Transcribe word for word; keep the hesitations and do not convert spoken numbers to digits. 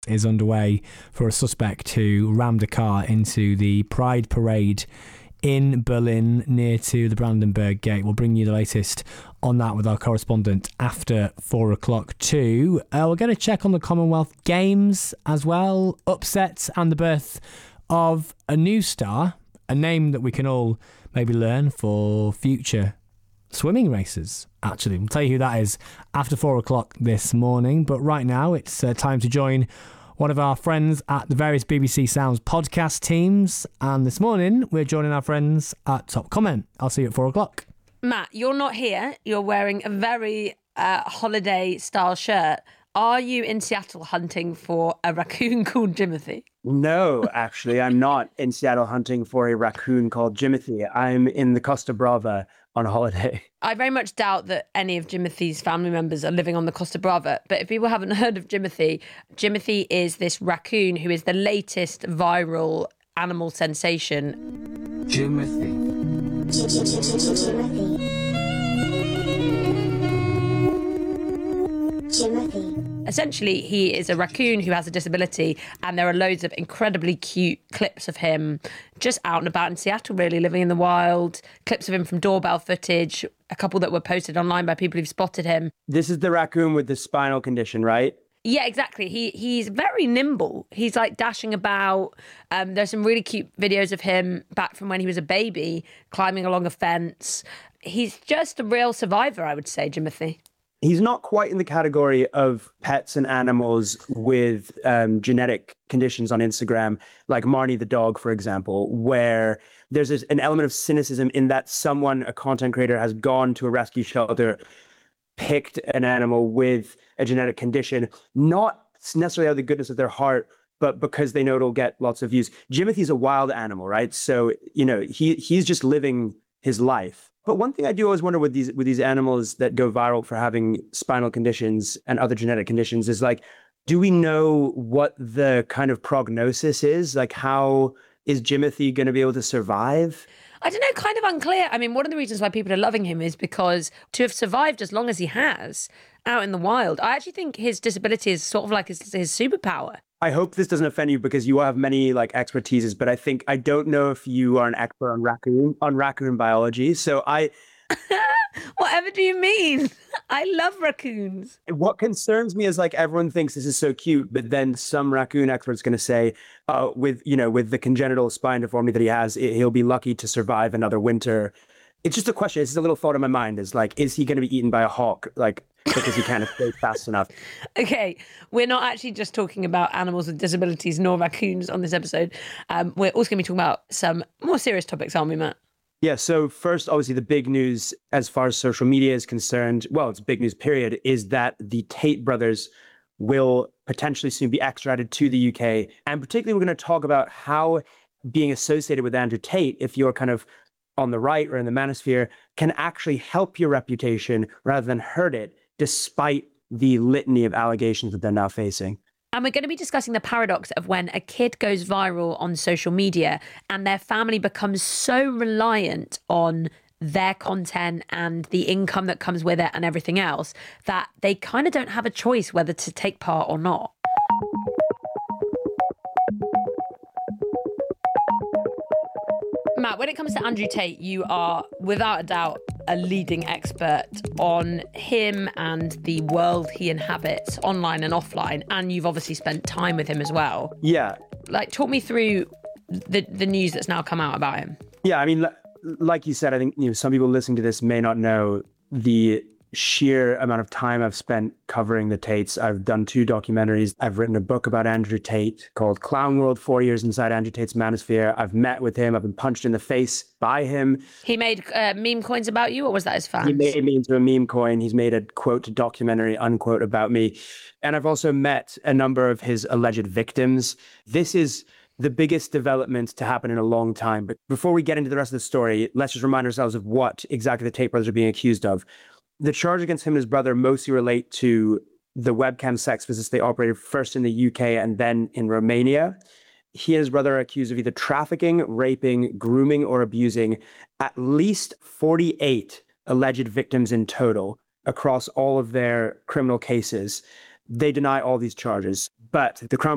is underway for a suspect who rammed a car into the Pride Parade in Berlin near to the Brandenburg Gate. We'll bring you the latest on that with our correspondent after four o'clock too. Uh, we're going to check on the Commonwealth Games as well, upsets and the birth of a new star, a name that we can all maybe learn for future swimming races. Actually, we'll tell you who that is after four o'clock this morning. But right now it's uh, time to join one of our friends at the various B B C Sounds podcast teams. And this morning, we're joining our friends at Top Comment. I'll see you at four o'clock. Matt, you're not here. You're wearing a very uh, holiday-style shirt. Are you in Seattle hunting for a raccoon called Jimothy? No, actually, I'm not in Seattle hunting for a raccoon called Jimothy. I'm in the Costa Brava on holiday. I very much doubt that any of Jimothy's family members are living on the Costa Brava. But if people haven't heard of Jimothy, Jimothy is this raccoon who is the latest viral animal sensation. Jimothy. Jimothy. Essentially, he is a raccoon who has a disability, and there are loads of incredibly cute clips of him just out and about in Seattle, really, living in the wild, clips of him from doorbell footage, a couple that were posted online by people who've spotted him. This is the raccoon with the spinal condition, right? Yeah, exactly. He He's very nimble. He's like dashing about. Um, there's some really cute videos of him back from when he was a baby, climbing along a fence. He's just a real survivor, I would say, Jimothy. He's not quite in the category of pets and animals with um, genetic conditions on Instagram, like Marnie the dog, for example, where there's this, an element of cynicism in that someone, a content creator, has gone to a rescue shelter, picked an animal with a genetic condition, not necessarily out of the goodness of their heart, but because they know it'll get lots of views. Jimothy's a wild animal, right? So, you know, he he's just living his life. But one thing I do always wonder with these with these animals that go viral for having spinal conditions and other genetic conditions is like, do we know what the kind of prognosis is? Like, how is Jimothy going to be able to survive? I don't know, kind of unclear. I mean, one of the reasons why people are loving him is because to have survived as long as he has out in the wild, I actually think his disability is sort of like his, his superpower. I hope this doesn't offend you because you have many like expertises, but I think I don't know if you are an expert on raccoon on raccoon biology. So I Whatever do you mean? I love raccoons. What concerns me is like everyone thinks this is so cute, but then some raccoon expert's going to say, uh, with you know, with the congenital spine deformity that he has, it, he'll be lucky to survive another winter. It's just a question. It's just a little thought in my mind. Is like, is he going to be eaten by a hawk? Like, because he can't escape fast enough. Okay, we're not actually just talking about animals with disabilities nor raccoons on this episode. Um, we're also going to be talking about some more serious topics, aren't we, Matt? Yeah, so first, obviously, the big news as far as social media is concerned, well, it's big news, period, is that the Tate brothers will potentially soon be extradited to the U K. And particularly, we're going to talk about how being associated with Andrew Tate, if you're kind of on the right or in the manosphere, can actually help your reputation rather than hurt it, despite the litany of allegations that they're now facing. And we're going to be discussing the paradox of when a kid goes viral on social media and their family becomes so reliant on their content and the income that comes with it and everything else that they kind of don't have a choice whether to take part or not. Matt, when it comes to Andrew Tate, you are without a doubt a leading expert on him and the world he inhabits online and offline. And you've obviously spent time with him as well. Yeah. Like, talk me through the, the news that's now come out about him. Yeah, I mean, like you said, I think you know some people listening to this may not know the sheer amount of time I've spent covering the Tates. I've done two documentaries. I've written a book about Andrew Tate called Clown World, Four Years Inside Andrew Tate's Manosphere. I've met with him. I've been punched in the face by him. He made uh, meme coins about you, or was that his fans? He made me into a meme coin. He's made a quote documentary, unquote, about me. And I've also met a number of his alleged victims. This is the biggest development to happen in a long time. But before we get into the rest of the story, let's just remind ourselves of what exactly the Tate brothers are being accused of. The charge against him and his brother mostly relate to the webcam sex visits they operated first in the U K and then in Romania. He and his brother are accused of either trafficking, raping, grooming, or abusing at least forty-eight alleged victims in total across all of their criminal cases. They deny all these charges, but the Crown